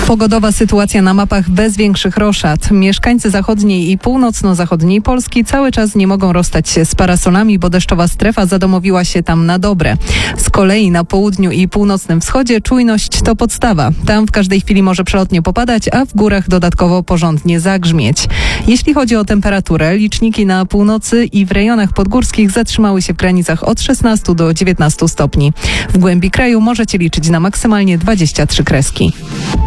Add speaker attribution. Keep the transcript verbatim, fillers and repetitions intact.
Speaker 1: Pogodowa sytuacja na mapach bez większych roszad. Mieszkańcy zachodniej i północno-zachodniej Polski cały czas nie mogą rozstać się z parasolami, bo deszczowa strefa zadomowiła się tam na dobre. Z kolei na południu i północnym wschodzie czujność to podstawa. Tam w każdej chwili może przelotnie popadać, a w górach dodatkowo porządnie zagrzmieć. Jeśli chodzi o temperaturę, liczniki na północy i w rejonach podgórskich zatrzymały się w granicach od szesnastu do dziewiętnastu stopni. W głębi kraju możecie liczyć na maksymalnie dwadzieścia trzy kreski.